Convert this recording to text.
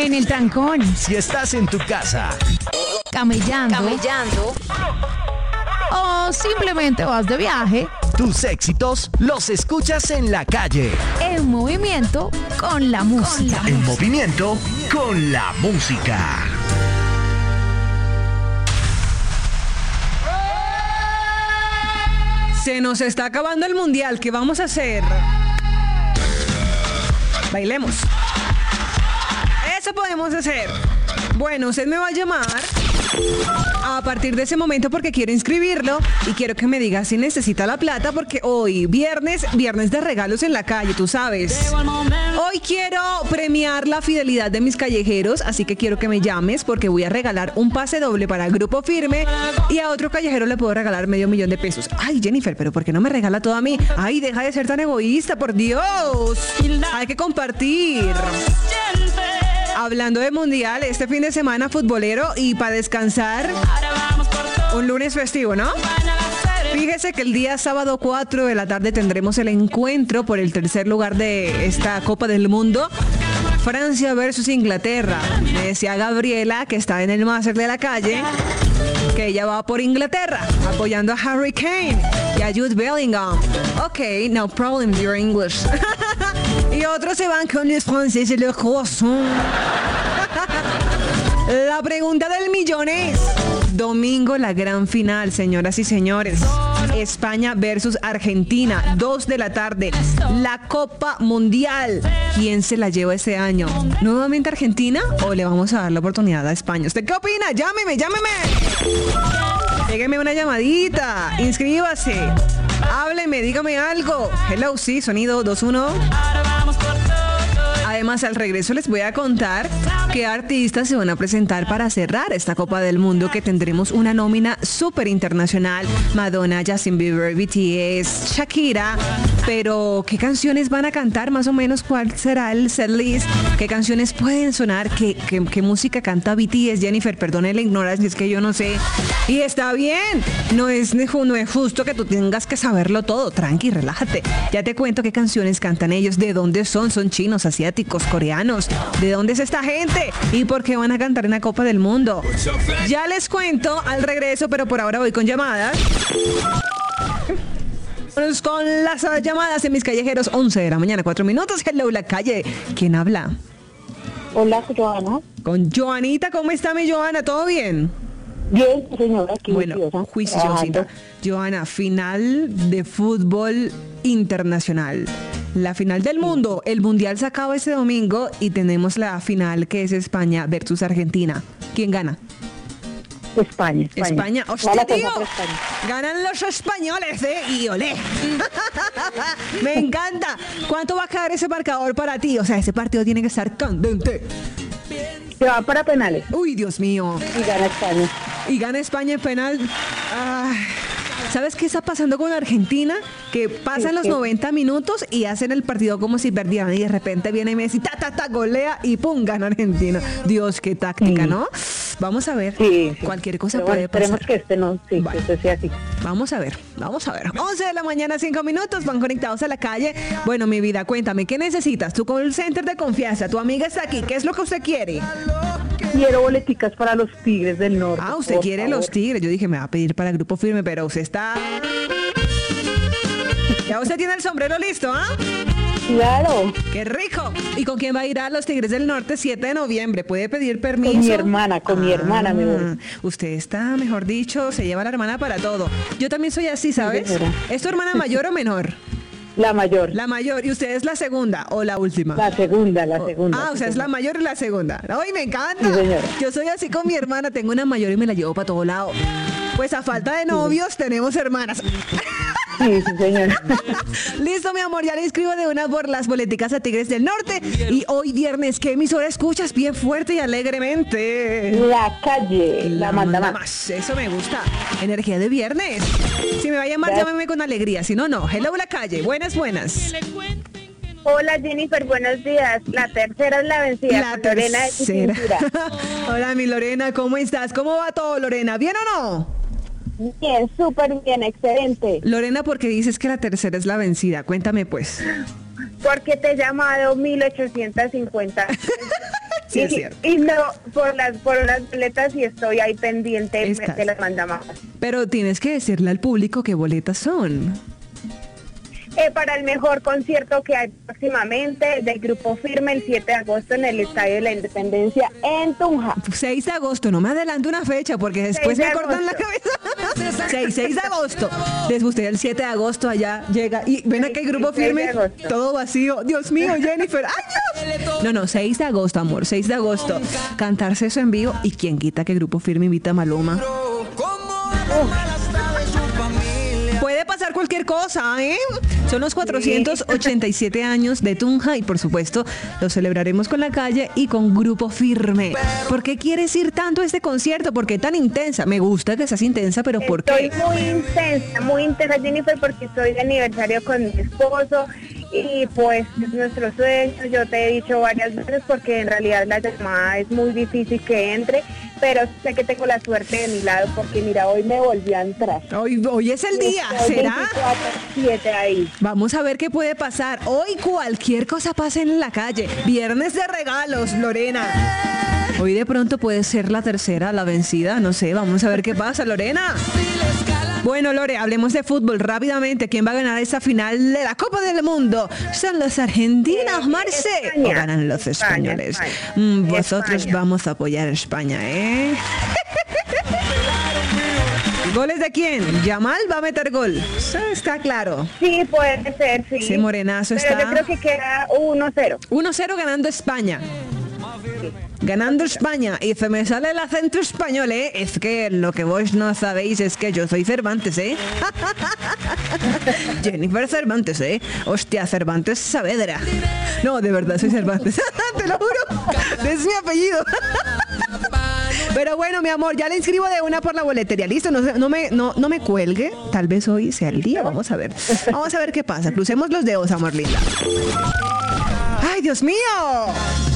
En el trancón. Si estás en tu casa. Camellando. O simplemente vas de viaje. Tus éxitos los escuchas en la calle. En movimiento con la música. En movimiento con la música. Se nos está acabando el mundial. ¿Qué vamos a hacer? Bailemos. Eso podemos hacer. Bueno, usted me va a llamar a partir de ese momento porque quiero inscribirlo y quiero que me diga si necesita la plata porque hoy, viernes de regalos en la calle, tú sabes. Hoy quiero premiar la fidelidad de mis callejeros, así que quiero que me llames porque voy a regalar un pase doble para Grupo Firme y a otro callejero le puedo regalar $500,000. Ay, Jennifer, pero ¿por qué no me regala todo a mí? Ay, deja de ser tan egoísta, por Dios. Hay que compartir. Hablando de mundial, este fin de semana futbolero y para descansar, un lunes festivo, ¿no? Fíjese que el día sábado 4 de la tarde tendremos el encuentro por el tercer lugar de esta Copa del Mundo. Francia versus Inglaterra. Me decía Gabriela, que está en el máster de la calle, que ella va por Inglaterra, apoyando a Harry Kane y a Jude Bellingham. Ok, no problem, dear English. Y otros se van con los franceses, le croissant. La pregunta del millón es: domingo la gran final, señoras y señores. España versus Argentina, 2 de la tarde. La Copa Mundial. ¿Quién se la lleva este año? ¿Nuevamente Argentina o le vamos a dar la oportunidad a España? ¿Usted qué opina? Llámeme. Pégame una llamadita. Inscríbase. Hábleme, dígame algo. Hello, sí, sonido 2-1. Además, al regreso les voy a contar qué artistas se van a presentar para cerrar esta Copa del Mundo, que tendremos una nómina súper internacional. Madonna, Justin Bieber, BTS, Shakira. Pero, ¿qué canciones van a cantar? Más o menos, ¿cuál será el setlist? ¿Qué canciones pueden sonar? ¿Qué música canta BTS? Jennifer, perdone la ignorancia, es que yo no sé. Y está bien. No es justo que tú tengas que saberlo todo. Tranqui, relájate. Ya te cuento qué canciones cantan ellos, de dónde son chinos, asiáticos, coreanos, de dónde es esta gente y por qué van a cantar en la Copa del Mundo. Ya les cuento al regreso, pero por ahora voy con llamadas. Vamos con las llamadas en mis callejeros. 11 de la mañana, 4 minutos. Hello, la calle. ¿Quién habla? Hola, Joana. Con Joanita. ¿Cómo está mi Joana? ¿Todo bien? Bien, señora. Aquí bueno, juiciosita. Joana, final de fútbol internacional. La final del mundo. El mundial se acaba ese domingo y tenemos la final, que es España versus Argentina. ¿Quién gana? España. ¡Hostia, tío! Ganan los españoles, y olé. Me encanta. ¿Cuánto va a quedar ese marcador para ti? O sea, ese partido tiene que estar candente. Se va para penales. Uy, Dios mío. Y gana España En penal. Ay. ¿Sabes qué está pasando con Argentina? Que pasan los 90 minutos y hacen el partido como si perdieran y de repente viene Messi, golea y pum, gana Argentina. Dios, qué táctica, ¿no? Vamos a ver. Sí. Cualquier cosa pero puede pasar. Esperemos que que este sea así. Vamos a ver. 11 de la mañana, 5 minutos, van conectados a la calle. Bueno, mi vida, cuéntame, ¿qué necesitas? Tu call center de confianza, tu amiga está aquí, ¿qué es lo que usted quiere? Quiero boleticas para los Tigres del Norte. Ah, usted quiere los Tigres. Yo dije, me va a pedir para el Grupo Firme, pero usted está... Ya usted tiene el sombrero listo, ¿ah? Claro. ¡Qué rico! ¿Y con quién va a ir a los Tigres del Norte 7 de noviembre? ¿Puede pedir permiso? Con mi hermana me voy. Usted está, mejor dicho, se lleva a la hermana para todo. Yo también soy así, ¿sabes? Sí, ¿Es tu hermana mayor o menor? La mayor. La mayor. ¿Y usted es la segunda o la última? La segunda. Ah, o sea, es la mayor y la segunda. ¡Ay, me encanta! Sí, señora. Yo soy así con mi hermana. Tengo una mayor y me la llevo para todo lado. Pues a falta de novios, tenemos hermanas. Sí, señora. Listo, mi amor, ya le inscribo de una por las boleticas a Tigres del Norte. Y hoy viernes, ¿qué emisora escuchas bien fuerte y alegremente? La calle, la manda más. Eso me gusta. Energía de viernes. Si me va a llamar, llámeme con alegría. Si no, no. Hello, la calle. Buenas. Hola, Jennifer, buenos días. La tercera es la vencida. La tercera. Hola, mi Lorena, ¿cómo estás? ¿Cómo va todo, Lorena? ¿Bien o no? Bien, súper bien, excelente. Lorena, ¿por qué dices que la tercera es la vencida? Cuéntame, pues. Porque te he llamado 1850. Sí, es cierto. Y no, por las boletas y estoy ahí pendiente Estás. de las mandamadas. Pero tienes que decirle al público qué boletas son. Para el mejor concierto que hay próximamente del Grupo Firme el 7 de agosto en el Estadio de la Independencia en Tunja. 6 de agosto, no me adelante una fecha porque después 6 de me cortan la agosto. cabeza. 6 de agosto. Después usted el 7 de agosto allá llega y ven acá el Grupo 6 de Firme, agosto. todo vacío. Dios mío, Jennifer. ¡Ay, Dios! No, 6 de agosto, amor, 6 de agosto. Cantarse eso en vivo y quién quita que Grupo Firme invita a Maluma. Puede pasar cualquier cosa, ¿eh? Son los 487 años de Tunja y por supuesto lo celebraremos con La Calle y con Grupo Firme. ¿Por qué quieres ir tanto a este concierto? ¿Por qué tan intensa? Me gusta que seas intensa, pero ¿por qué? Estoy muy intensa, Jennifer, porque estoy de aniversario con mi esposo y pues es nuestro sueño. Yo te he dicho varias veces porque en realidad la llamada es muy difícil que entre, pero sé que tengo la suerte de mi lado porque mira, hoy me volví a entrar. Hoy es el día, Estoy ¿será? 24/7 ahí. Vamos a ver qué puede pasar. Hoy cualquier cosa pasa en La Calle. Viernes de regalos, Lorena. Hoy de pronto puede ser la tercera, la vencida. No sé, vamos a ver qué pasa, Lorena. Bueno, Lore, hablemos de fútbol rápidamente. ¿Quién va a ganar esta final de la Copa del Mundo? ¿Son los argentinos, Marce? España. ¿O ganan los españoles? España. Vosotros España. vamos a apoyar a España, ¿eh? ¿Goles de quién? ¿Yamal va a meter gol? Eso está claro. Sí, puede ser, sí. Ese morenazo pero está... yo creo que queda 1-0. 1-0 ganando España. Ganando España. Y se me sale el acento español, ¿eh? Es que lo que vos no sabéis es que yo soy Cervantes, ¿eh? Jennifer Cervantes, ¿eh? Hostia, Cervantes Saavedra. No, de verdad soy Cervantes. Te lo juro. Es mi apellido. Pero bueno, mi amor, ya le inscribo de una por la boletería. Listo, no me cuelgue. Tal vez hoy sea el día. Vamos a ver. Vamos a ver qué pasa. Crucemos los dedos, amor linda. ¡Ay, Dios mío!